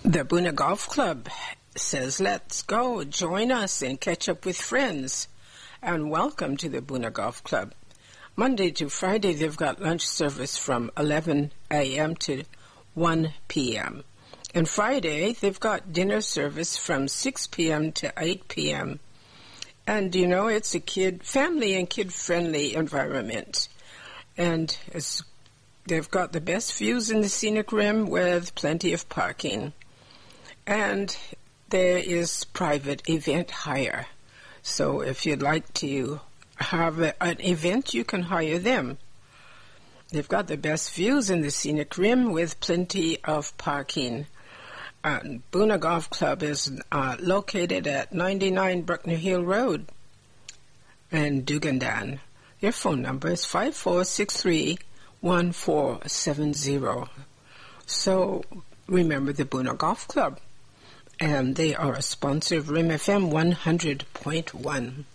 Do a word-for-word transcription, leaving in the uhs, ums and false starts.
The Boona Golf Club says, let's go, join us and catch up with friends. And welcome to the Boona Golf Club. Monday to Friday, they've got lunch service from eleven a.m. to one p.m. And Friday, they've got dinner service from six p.m. to eight p.m. And, you know, it's a kid, family and kid-friendly environment. And it's, they've got the best views in the scenic rim with plenty of parking. And there is private event hire. So if you'd like to have a, an event, you can hire them. They've got the best views in the scenic rim with plenty of parking. Uh, Boona Golf Club is uh, located at ninety-nine Bruckner Hill Road in Dugandan. Your phone number is five four six three, one four seven zero. So remember the Boona Golf Club. And they are a sponsor of R I M F M one hundred point one.